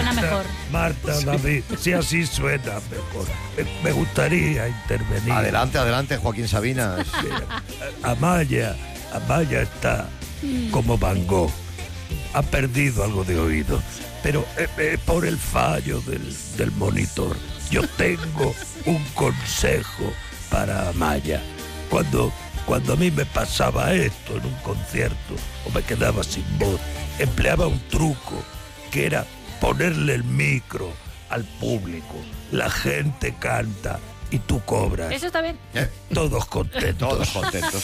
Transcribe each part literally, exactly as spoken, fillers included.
suena mejor. Marta, sí. David, si así suena mejor. Me, me gustaría intervenir. Adelante, adelante, Joaquín Sabinas. Amaya, Amaya está como Van Gogh. Ha perdido algo de oído, pero eh, eh, por el fallo del, del monitor. Yo tengo un consejo para Amaya. Cuando, cuando a mí me pasaba esto en un concierto o me quedaba sin voz, empleaba un truco que era ponerle el micro al público. La gente canta y tú cobras. Eso está bien. ¿Eh? Todos contentos. Todos contentos.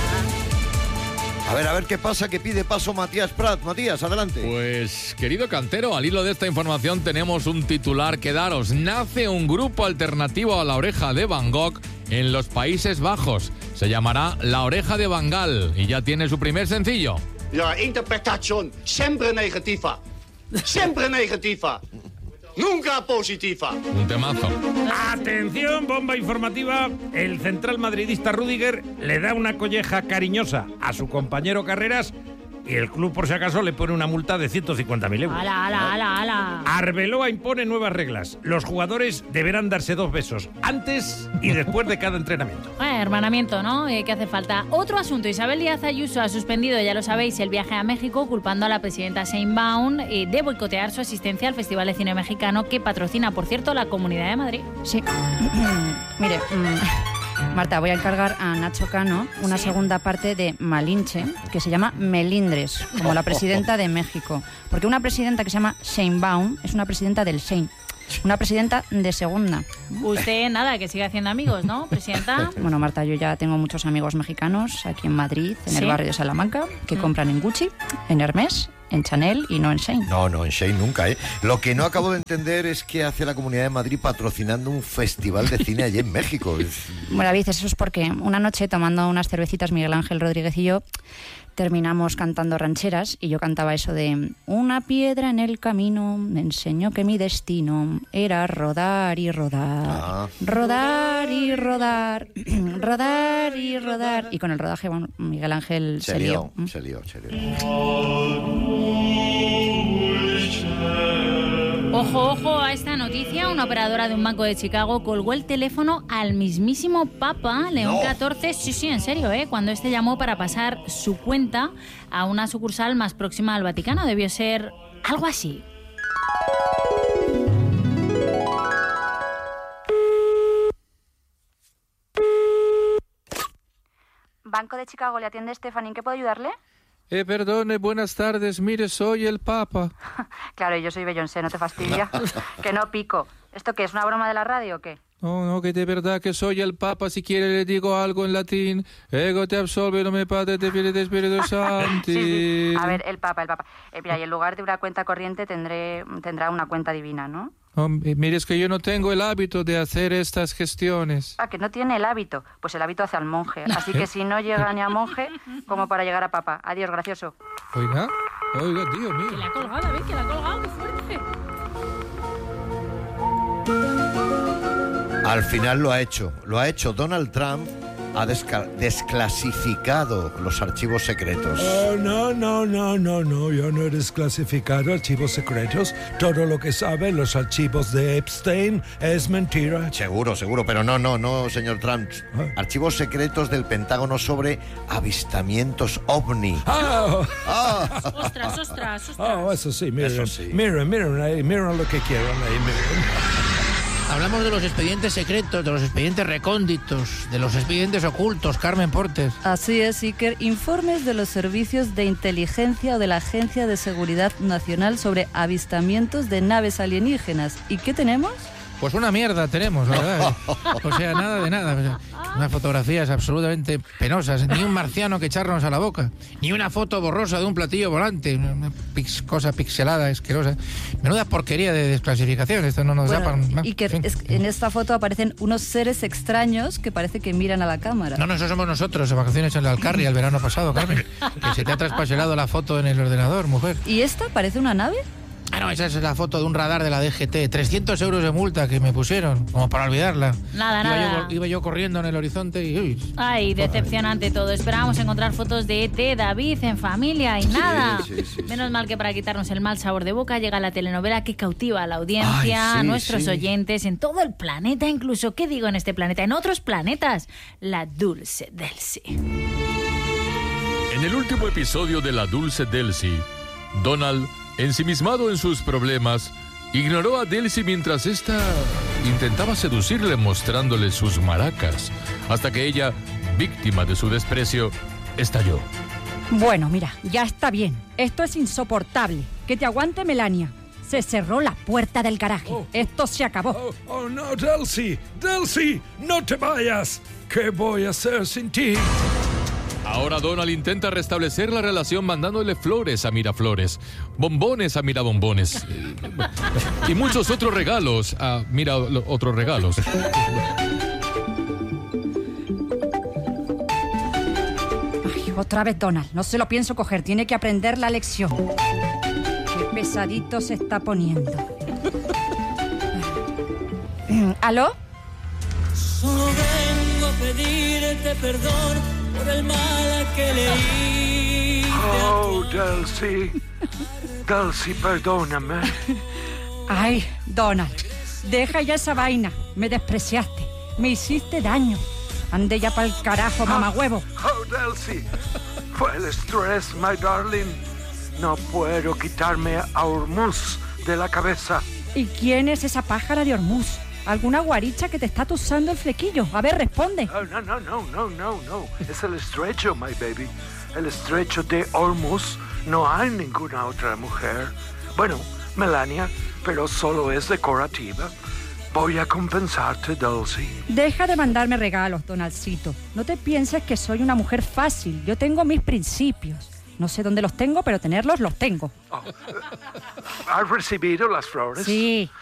A ver, a ver qué pasa, que pide paso Matías Prat. Matías, adelante. Pues, querido Cantero, al hilo de esta información tenemos un titular que daros. Nace un grupo alternativo a La Oreja de Van Gogh en los Países Bajos. Se llamará La Oreja de Van Gaal y ya tiene su primer sencillo. La interpretación siempre negativa. Siempre negativa. Nunca positiva. Un temazo. Atención, bomba informativa. El central madridista Rüdiger le da una colleja cariñosa a su compañero Carreras y el club, por si acaso, le pone una multa de ciento cincuenta mil euros. ¡Hala, hala, hala, hala! Arbeloa impone nuevas reglas. Los jugadores deberán darse dos besos antes y después de cada entrenamiento. Eh, hermanamiento, ¿no? Eh, ¿Qué hace falta? Otro asunto. Isabel Díaz Ayuso ha suspendido, ya lo sabéis, el viaje a México, culpando a la presidenta Sheinbaum eh, de boicotear su asistencia al Festival de Cine Mexicano, que patrocina, por cierto, la Comunidad de Madrid. Sí. Mire... Mm. Marta, voy a encargar a Nacho Cano una sí. segunda parte de Malinche, que se llama Melindres, como la presidenta de México. Porque una presidenta que se llama Sheinbaum es una presidenta del Shein. Una presidenta de segunda. Usted, nada, que siga haciendo amigos, ¿no, presidenta? Bueno, Marta, yo ya tengo muchos amigos mexicanos aquí en Madrid, en ¿Sí? el barrio de Salamanca, que mm. compran en Gucci, en Hermès, en Chanel y no en Shein. No, no, en Shein nunca, ¿eh? Lo que no acabo de entender es qué hace la Comunidad de Madrid patrocinando un festival de cine allí en México. Bueno, David, eso es porque una noche tomando unas cervecitas Miguel Ángel Rodríguez y yo terminamos cantando rancheras y yo cantaba eso de una piedra en el camino me enseñó que mi destino era rodar y rodar, ah. rodar y rodar, rodar y rodar. Y con el rodaje, bueno, Miguel Ángel se, se lió. lió. Se lió, se lió. Ojo, ojo a esta noticia. Una operadora de un banco de Chicago colgó el teléfono al mismísimo Papa León no. catorce. Sí, sí, en serio, ¿eh? Cuando este llamó para pasar su cuenta a una sucursal más próxima al Vaticano. Debió ser algo así. Banco de Chicago, ¿le atiende Stephanie? ¿En qué puedo ayudarle? Eh, perdone, buenas tardes. Mire, soy el Papa. Claro, yo soy Beyoncé, no te fastidia. Que no pico. ¿Esto qué es, una broma de la radio o qué? No, no, que de verdad que soy el Papa. Si quiere le digo algo en latín. Ego te absolve, no me padre, te pide Espíritu Santo. Sí, sí. A ver, el Papa, el Papa. Eh, mira, y en lugar de una cuenta corriente tendré, tendrá una cuenta divina, ¿no? Oh, mire, es que yo no tengo el hábito de hacer estas gestiones. Ah, que no tiene el hábito. Pues el hábito hace al monje. Así que si no llega ni a monje, como para llegar a Papa. Adiós, gracioso. Oiga, oiga, Dios mío. Que la ha colgado, David, que la ha colgado, qué fuerte. Al final lo ha hecho. Lo ha hecho Donald Trump. Ha desca- desclasificado los archivos secretos. Oh, no, no, no, no, no. Yo no he desclasificado archivos secretos. Todo lo que saben los archivos de Epstein es mentira. Seguro, seguro, pero no, no, no, señor Trump. ¿Eh? Archivos secretos del Pentágono sobre avistamientos ovni. Oh. Ah. Ostras, ostras, ostras. Oh, eso sí, miren, Eso sí. miren, miren, ahí, miren lo que quieran ahí, miren. Hablamos de los expedientes secretos, de los expedientes recónditos, de los expedientes ocultos, Carmen Portes. Así es, Iker. Informes de los servicios de inteligencia o de la Agencia de Seguridad Nacional sobre avistamientos de naves alienígenas. ¿Y qué tenemos? Pues una mierda tenemos, la verdad. O sea, nada de nada. Unas fotografías absolutamente penosas. Ni un marciano que echarnos a la boca. Ni una foto borrosa de un platillo volante. Una pix, cosa pixelada, asquerosa. Menuda porquería de desclasificación. Esto no nos bueno, da para... No, y que en, fin. es, en esta foto aparecen unos seres extraños que parece que miran a la cámara. No, no, eso somos nosotros. En vacaciones en la Alcarria el verano pasado, Carmen. Que se te ha traspasado la foto en el ordenador, mujer. ¿Y esta parece una nave? Ah, no, esa es la foto de un radar de la D G T. trescientos euros de multa que me pusieron, como para olvidarla. Nada, iba nada. Yo, iba yo corriendo en el horizonte y... Uy, Ay, decepcionante todo. Esperábamos encontrar fotos de E T, David, en familia y nada. Sí, sí, sí, Menos sí. mal que para quitarnos el mal sabor de boca llega la telenovela que cautiva a la audiencia, Ay, sí, a nuestros sí. oyentes, en todo el planeta, incluso, ¿qué digo en este planeta? En otros planetas. La Dulce Delcy. En el último episodio de La Dulce Delcy, Donald, ensimismado en sus problemas, ignoró a Delcy mientras ésta intentaba seducirle mostrándole sus maracas, hasta que ella, víctima de su desprecio, estalló. Bueno, mira, ya está bien. Esto es insoportable. Que te aguante Melania. Se cerró la puerta del garaje. Oh. Esto se acabó. Oh, oh, no, Delcy, Delcy, no te vayas. ¿Qué voy a hacer sin ti? Ahora Donald intenta restablecer la relación mandándole flores a Miraflores, bombones a Mirabombones eh, y muchos otros regalos a Mira lo- otros regalos. Ay, otra vez Donald. No se lo pienso coger. Tiene que aprender la lección. Qué pesadito se está poniendo. ¿Aló? Solo vengo a pedirte perdón por el mal que le hice. Oh, Delcy, Delcy, perdóname. Ay, Donald. Deja ya esa vaina. Me despreciaste. Me hiciste daño. Ande ya pa'l carajo, mamagüevo. Oh, Delcy, fue el estrés, my darling. No puedo quitarme a Hormuz de la cabeza. ¿Y quién es esa pájara de Hormuz? ¿Alguna guaricha que te está tusando el flequillo? A ver, responde. Oh, no, no, no, no, no, no. Es el estrecho, my baby. El estrecho de Hormuz. No hay ninguna otra mujer. Bueno, Melania, pero solo es decorativa. Voy a compensarte, Dulce. Deja de mandarme regalos, Donaldcito. No te pienses que soy una mujer fácil. Yo tengo mis principios. No sé dónde los tengo, pero tenerlos los tengo. ¿Has recibido las flores? Sí.